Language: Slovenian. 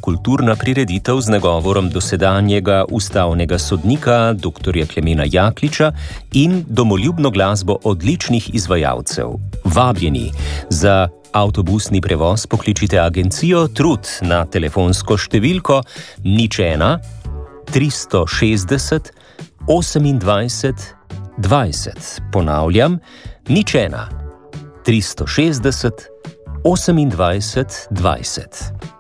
kulturna prireditev z nagovorom dosedanjega ustavnega sodnika dr. Klemena Jakliča in domoljubno glasbo odličnih izvajalcev. Vabljeni! Za avtobusni prevoz pokličite agencijo Trud na telefonsko številko 01 360 28 20. Ponavljam, 01 360 28 20.